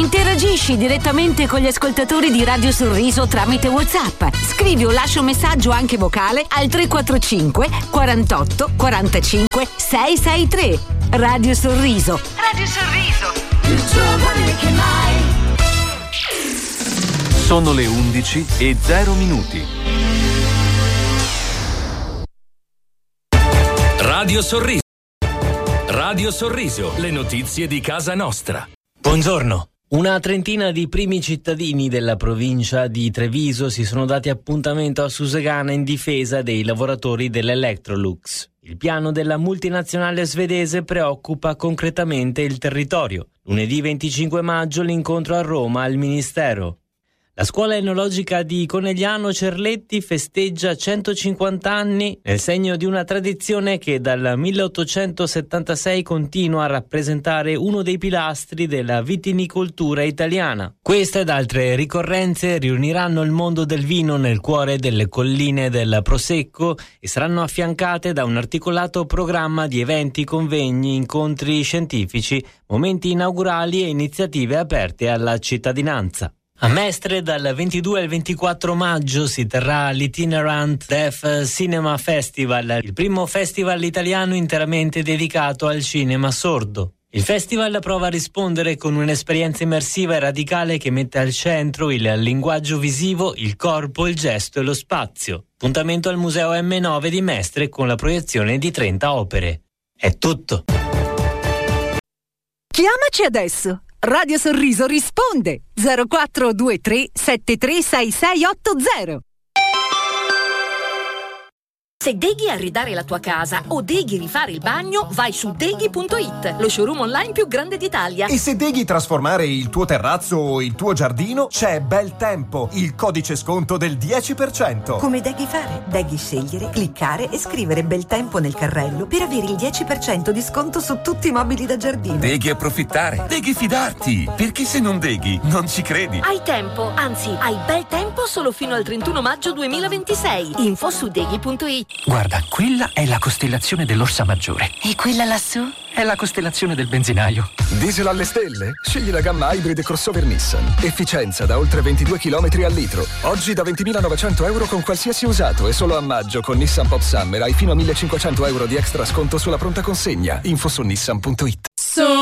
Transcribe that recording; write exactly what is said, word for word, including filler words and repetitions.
Interagisci direttamente con gli ascoltatori di Radio Sorriso tramite WhatsApp. Scrivi o lascia un messaggio anche vocale al tre quattro cinque quarantotto quarantacinque seicentosessantatré. Radio Sorriso. Radio Sorriso. Il giovane che mai. Sono le undici e zero minuti. Radio Sorriso. Radio Sorriso, le notizie di casa nostra. Buongiorno. Una trentina di primi cittadini della provincia di Treviso si sono dati appuntamento a Susegana in difesa dei lavoratori dell'Electrolux. Il piano della multinazionale svedese preoccupa concretamente il territorio. Lunedì venticinque maggio l'incontro a Roma al Ministero. La scuola enologica di Conegliano Cerletti festeggia centocinquanta anni nel segno di una tradizione che dal milleottocentosettantasei continua a rappresentare uno dei pilastri della vitinicoltura italiana. Queste ed altre ricorrenze riuniranno il mondo del vino nel cuore delle colline del Prosecco e saranno affiancate da un articolato programma di eventi, convegni, incontri scientifici, momenti inaugurali e iniziative aperte alla cittadinanza. A Mestre dal ventidue al ventiquattro maggio si terrà l'Itinerant Deaf Cinema Festival, il primo festival italiano interamente dedicato al cinema sordo. Il festival prova a rispondere con un'esperienza immersiva e radicale che mette al centro il linguaggio visivo, il corpo, il gesto e lo spazio. Appuntamento al Museo emme nove di Mestre con la proiezione di trenta opere. È tutto. Chiamaci adesso. Radio Sorriso risponde zero quattro due tre sette tre sei sei otto zero. Se deghi arredare la tua casa o deghi rifare il bagno, vai su deghi punto it, lo showroom online più grande d'Italia. E se deghi trasformare il tuo terrazzo o il tuo giardino, c'è Bel Tempo, il codice sconto del dieci per cento. Come deghi fare? Deghi scegliere, cliccare e scrivere Bel Tempo nel carrello per avere il dieci per cento di sconto su tutti i mobili da giardino. Deghi approfittare, deghi fidarti, perché se non deghi non ci credi. Hai tempo, anzi hai bel tempo solo fino al trentuno maggio duemilaventisei. Info su deghi punto it. Guarda, quella è la costellazione dell'Orsa Maggiore. E quella lassù? È la costellazione del benzinaio. Diesel alle stelle? Scegli la gamma hybrid crossover Nissan. Efficienza da oltre ventidue chilometri al litro. Oggi da ventimilanovecento euro con qualsiasi usato e solo a maggio con Nissan Pop Summer hai fino a millecinquecento euro di extra sconto sulla pronta consegna. Info su nissan punto it. So